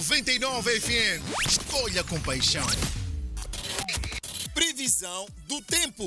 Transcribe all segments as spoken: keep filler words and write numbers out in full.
noventa e nove F M. Escolha com paixão. Previsão do tempo.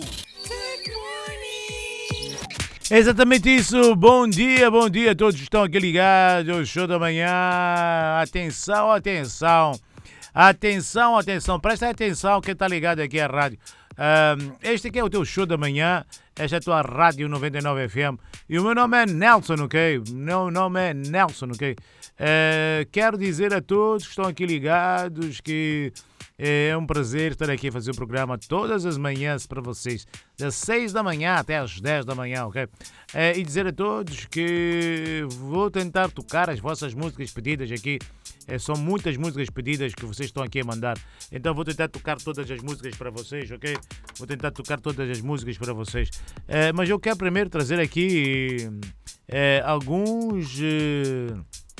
É exatamente isso. Bom dia, bom dia a todos que estão aqui ligados. Show da manhã. Atenção, atenção. Atenção, atenção. Presta atenção quem está ligado aqui à rádio. Um, este aqui é o teu show da manhã. Esta é a tua rádio noventa e nove F M. E o meu nome é Nelson, ok? Meu nome é Nelson, ok? Uh, quero dizer a todos que estão aqui ligados que é um prazer estar aqui a fazer o programa todas as manhãs para vocês, das seis da manhã até às dez da manhã, ok? Uh, e dizer a todos que vou tentar tocar as vossas músicas pedidas aqui. É, são muitas músicas pedidas que vocês estão aqui a mandar. Então vou tentar tocar todas as músicas para vocês, ok? Vou tentar tocar todas as músicas para vocês. É, mas eu quero primeiro trazer aqui é, alguns... É,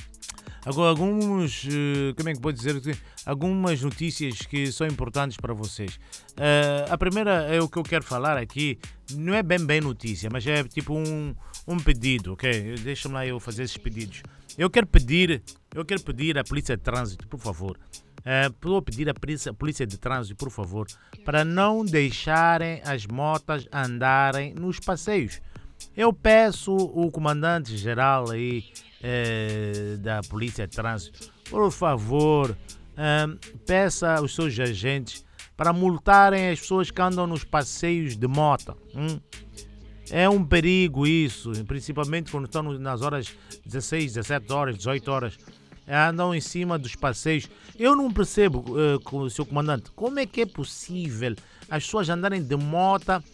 alguns... Como é que pode dizer? Algumas notícias que são importantes para vocês. É, a primeira é o que eu quero falar aqui. Não é bem bem notícia, mas é tipo um, um pedido, ok? Deixa-me lá eu fazer esses pedidos. Eu quero pedir, eu quero pedir à Polícia de Trânsito, por favor, uh, vou pedir à polícia, polícia de Trânsito, por favor, para não deixarem as motas andarem nos passeios. Eu peço o comandante-geral aí uh, da Polícia de Trânsito, por favor, uh, peça aos seus agentes para multarem as pessoas que andam nos passeios de moto. Hum? É um perigo isso, principalmente quando estão nas horas dezesseis, dezessete horas, dezoito horas. Andam em cima dos passeios. Eu não percebo, uh, senhor comandante, como é que é possível as pessoas andarem de moto uh,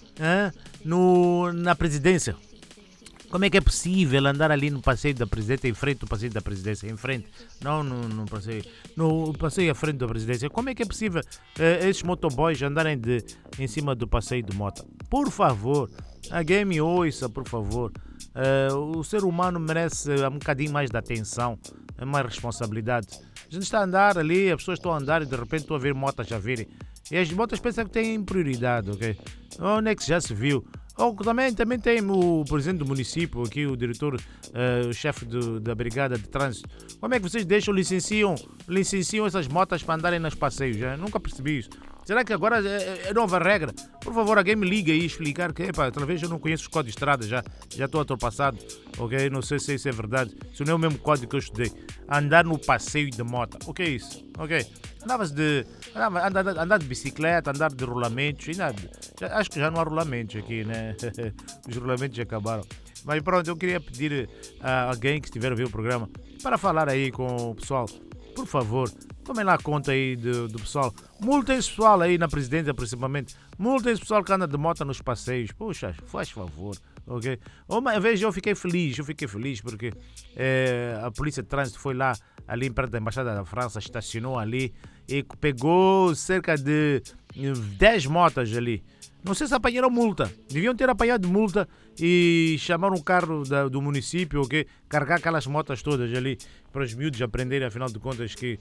no, na presidência? Como é que é possível andar ali no passeio da presidência, em frente do passeio da presidência, em frente, não no, no passeio, no passeio à frente da presidência? Como é que é possível uh, esses motoboys andarem de, em cima do passeio de moto? Por favor, alguém me ouça, por favor. Uh, o ser humano merece um bocadinho mais de atenção, mais responsabilidade. A gente está a andar ali, as pessoas estão a andar e de repente estão a ver motas a virem. E as motas pensam que têm prioridade, ok? Onde é que já se viu? Ou também, também tem o presidente do município, aqui o diretor, uh, o chefe do, da brigada de trânsito. Como é que vocês deixam, licenciam, licenciam essas motas para andarem nos passeios? Já? Nunca percebi isso. Será que agora é, é nova regra? Por favor, alguém me liga aí e explicar que, epa, talvez eu não conheço os códigos de estrada já, já estou ultrapassado, ok? Não sei se isso é verdade, se não é o mesmo código que eu estudei. Andar no passeio de moto, o que é isso? Ok? Andavas de, andava, andar, andar de bicicleta, andar de rolamentos, ainda, já, acho que já não há rolamentos aqui, né? Os rolamentos já acabaram. Mas pronto, eu queria pedir a alguém que estiver a ver o programa para falar aí com o pessoal, por favor. Tomem lá conta aí do, do pessoal. Multem esse pessoal aí na presidência, principalmente. Multem esse pessoal que anda de moto nos passeios. Puxa, faz favor, ok? Uma vez eu fiquei feliz, eu fiquei feliz porque é, a polícia de trânsito foi lá, ali perto da Embaixada da França, estacionou ali e pegou cerca de dez motas ali. Não sei se apanharam multa. Deviam ter apanhado multa e chamar um carro da, do município, ok? Carregar aquelas motas todas ali para os miúdos aprenderem, afinal de contas, que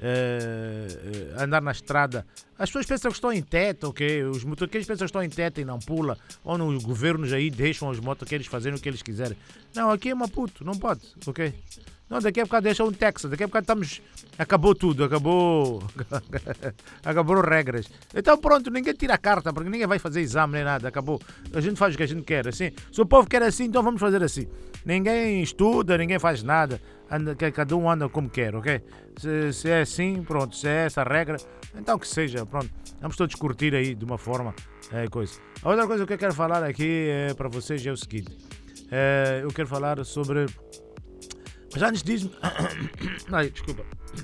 uh, andar na estrada. As pessoas pensam que estão em teto, ok? Os motoqueiros pensam que estão em teto e não pula. Ou nos governos aí deixam os motoqueiros fazerem o que eles quiserem. Não, aqui é Maputo, não pode, ok? Não, daqui a bocado deixa um Texas, daqui a bocado estamos... Acabou tudo, acabou... acabou regras. Então pronto, ninguém tira a carta, porque ninguém vai fazer exame nem nada, acabou. A gente faz o que a gente quer, assim. Se o povo quer assim, então vamos fazer assim. Ninguém estuda, ninguém faz nada, anda, cada um anda como quer, ok? Se, se é assim, pronto, se é essa a regra, então que seja, pronto. Vamos todos curtir aí de uma forma, é, coisa. A outra coisa que eu quero falar aqui é, para vocês é o seguinte. É, eu quero falar sobre... Mas antes disso... Ai, desculpa.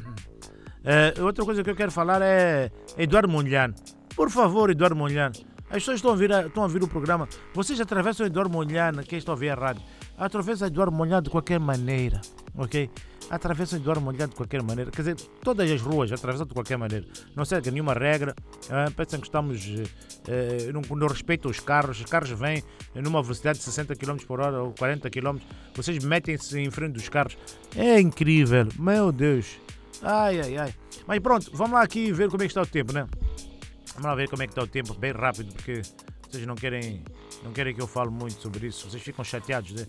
Uh, outra coisa que eu quero falar é Eduardo Mondlane. Por favor, Eduardo Mondlane. As pessoas estão a, ouvir a, estão a ouvir o programa. Vocês atravessam Eduardo Mondlane, quem está a ouvir a rádio. Atravessam Eduardo Mondlane de qualquer maneira, ok? Atravessam Eduardo Mondlane de qualquer maneira. Quer dizer, todas as ruas atravessam de qualquer maneira. Não segue nenhuma regra. Uh, pensam que estamos... Uh, não, não respeitam os carros. Os carros vêm numa velocidade de sessenta quilômetros por hora ou quarenta quilômetros. Vocês metem-se em frente dos carros. É incrível. Meu Deus. Ai, ai, ai. Mas pronto, vamos lá aqui ver como é que está o tempo, né? Vamos lá ver como é que está o tempo, bem rápido, porque vocês não querem, não querem que eu fale muito sobre isso. Vocês ficam chateados, né?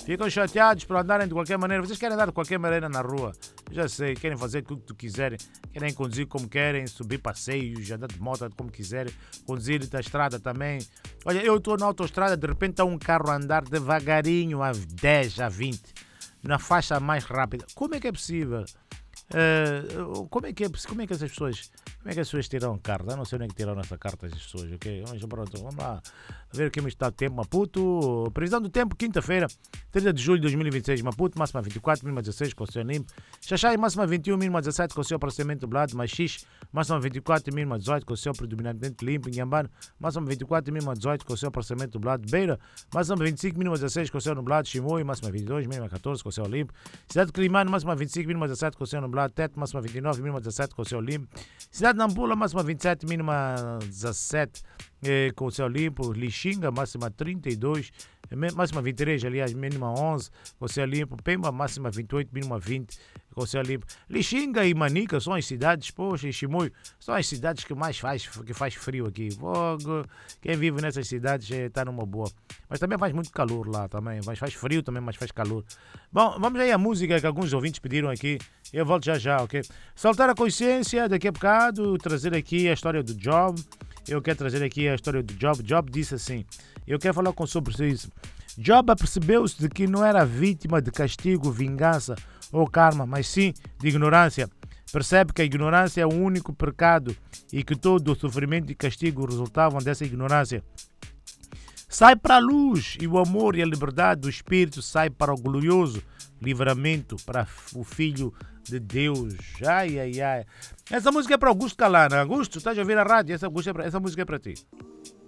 Ficam chateados por andarem de qualquer maneira. Vocês querem andar de qualquer maneira na rua. Já sei, querem fazer o que tu quiserem. Querem conduzir como querem, subir passeios, andar de moto como quiserem. Conduzir da estrada também. Olha, eu estou na autoestrada, de repente está um carro a andar devagarinho a dez, a vinte. Na faixa mais rápida. Como é que é possível? Uh, como, é que é, como é que essas pessoas como é que as pessoas tiraram carta? Eu não sei onde é que tiraram essa carta as pessoas, ok? Vamos, pronto, vamos lá ver aqui como está o tempo. Maputo, previsão do tempo, quinta-feira, trinta de julho de dois mil e vinte e seis, Maputo, máxima vinte e quatro, mínima dezesseis, com céu limpo. Xaxai, máxima vinte e um, mínima dezessete, com céu parcialmente nublado. Machixe, máxima vinte e quatro, mínima dezoito, com céu predominantemente limpo. Inhambane, máxima vinte e quatro, mínima dezoito, com céu parcialmente nublado. Beira, máxima vinte e cinco, mínima dezesseis, com céu nublado. Chimoio, máxima vinte e dois, mínima catorze, com céu limpo. Cidade de Climane, máxima vinte e cinco, mínima dezessete, com céu nublado. Tete, máxima vinte e nove, mínima dezessete, com céu limpo. Cidade de Nampula, máxima vinte e sete, mínima dezessete, eh, com céu limpo. Lixinga, máxima trinta e dois, máxima vinte e três, aliás, mínima onze, com céu limpo. Pemba, máxima vinte e oito, mínima vinte, com céu limpo. Lixinga e Manica são as cidades, poxa, e Chimoio, são as cidades que mais faz, que faz frio aqui. Fogo. Quem vive nessas cidades está numa boa. Mas também faz muito calor lá também. Mas faz frio também, mas faz calor. Bom, vamos aí à música que alguns ouvintes pediram aqui. Eu volto já já, ok? Soltar a consciência daqui a bocado, trazer aqui a história do Job. Eu quero trazer aqui a história do Job. Job disse assim, eu quero falar com sobre isso. Job apercebeu-se de que não era vítima de castigo, vingança ou karma, mas sim de ignorância. Percebe que a ignorância é o único pecado e que todo o sofrimento e castigo resultavam dessa ignorância. Sai para a luz e o amor e a liberdade do Espírito sai para o glorioso livramento para o Filho de Deus. Ai, ai, ai. Essa música é para Augusto Calana. Augusto, estás a ouvir a rádio? Essa, essa música é para ti.